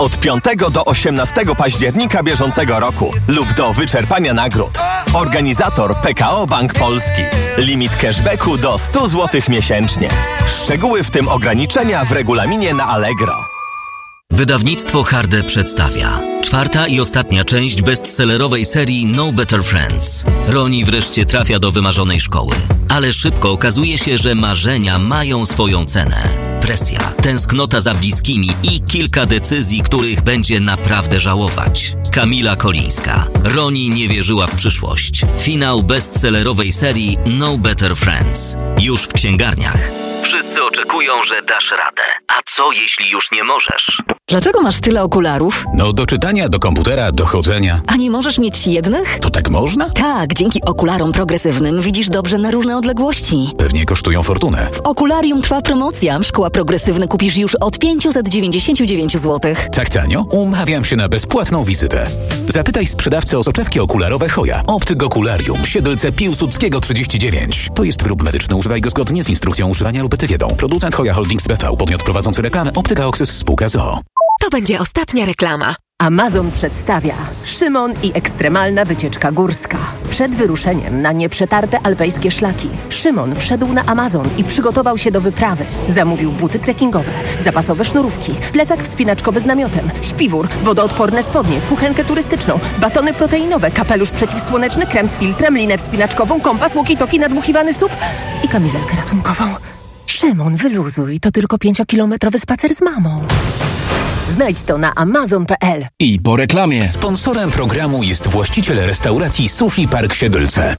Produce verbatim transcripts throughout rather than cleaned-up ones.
Od piątego do osiemnastego października bieżącego roku lub do wyczerpania nagród. Organizator P K O Bank Polski. Limit cashbacku do sto złotych miesięcznie. Szczegóły, w tym ograniczenia, w regulaminie na Allegro. Wydawnictwo Harde przedstawia czwarta i ostatnia część bestsellerowej serii No Better Friends. Roni wreszcie trafia do wymarzonej szkoły, ale szybko okazuje się, że marzenia mają swoją cenę. Presja, tęsknota za bliskimi i kilka decyzji, których będzie naprawdę żałować. Kamila Kolińska. Roni nie wierzyła w przyszłość. Finał bestsellerowej serii No Better Friends. Już w księgarniach. Wszyscy oczekują, że dasz radę. A co, jeśli już nie możesz? Dlaczego masz tyle okularów? No do czytania, do komputera, do chodzenia. A nie możesz mieć jednych? To tak można? Tak, dzięki okularom progresywnym widzisz dobrze na różne odległości. Pewnie kosztują fortunę. W Okularium trwa promocja. Szkoła progresywne kupisz już od pięćset dziewięćdziesiąt dziewięć złotych. Tak tanio? Umawiam się na bezpłatną wizytę. Zapytaj sprzedawcę o soczewki okularowe Hoja. Optyk Okularium, Siedlce Piłsudskiego trzydzieści dziewięć. To jest wyrób medyczny. Używaj go zgodnie z instrukcją używania lub etykiedą. Producent Hoja Holdings B V. Podmiot prowadzący reklamę Optyka Oxys Spółka z o o. To będzie ostatnia reklama. Amazon przedstawia Szymon i ekstremalna wycieczka górska. Przed wyruszeniem na nieprzetarte alpejskie szlaki Szymon wszedł na Amazon i przygotował się do wyprawy. Zamówił buty trekkingowe, zapasowe sznurówki, plecak wspinaczkowy z namiotem, śpiwór, wodoodporne spodnie, kuchenkę turystyczną, batony proteinowe, kapelusz przeciwsłoneczny, krem z filtrem, linę wspinaczkową, kompas, walkie-talkie, nadmuchiwany sup i kamizelkę ratunkową. Szymon, wyluzuj, to tylko pięciokilometrowy spacer z mamą. Znajdź to na amazon kropka p l. I po reklamie. Sponsorem programu jest właściciel restauracji Sushi Park Siedlce.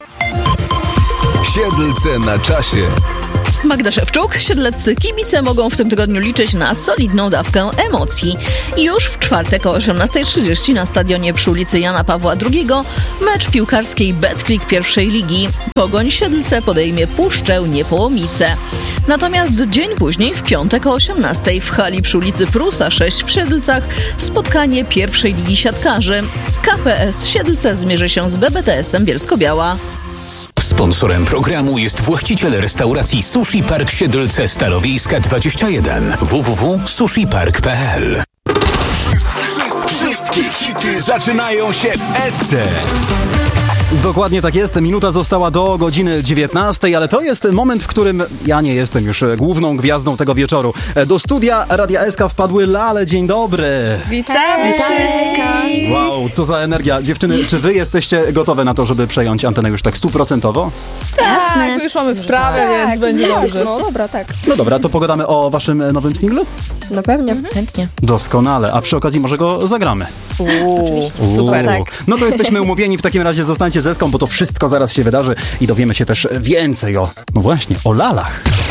Siedlce na czasie. Magda Szewczuk. Siedleccy kibice mogą w tym tygodniu liczyć na solidną dawkę emocji. Już w czwartek o osiemnasta trzydzieści na stadionie przy ulicy Jana Pawła drugiego mecz piłkarskiej Betclic pierwszej ligi. Pogoń Siedlce podejmie Puszczę Niepołomice. Natomiast dzień później, w piątek o osiemnastej w hali przy ulicy Prusa sześć w Siedlcach spotkanie pierwszej ligi siatkarzy. K P S Siedlce zmierzy się z B B T S-em Bielsko-Biała. Sponsorem programu jest właściciel restauracji Sushi Park Siedlce Stalowiejska dwadzieścia jeden. w w w kropka sushi park kropka p l. Wszystkie hity zaczynają się w S C. Dokładnie tak jest. Minuta została do godziny dziewiętnastej, ale to jest moment, w którym ja nie jestem już główną gwiazdą tego wieczoru. Do studia Radia S K wpadły Lale. Dzień dobry. Witamy wszystkich. Wow, co za energia. Dziewczyny, czy wy jesteście gotowe na to, żeby przejąć antenę już tak stuprocentowo? Tak, już mamy wprawę, tak, więc będzie tak, dobrze. No dobra, tak. No dobra, to pogadamy o waszym nowym singlu? No pewnie. Mhm. Chętnie. Doskonale, a przy okazji może go zagramy. Uuu, super, tak. No to jesteśmy umówieni, w takim razie zostańcie ze Ską, bo to wszystko zaraz się wydarzy i dowiemy się też więcej o, no właśnie, o lalach.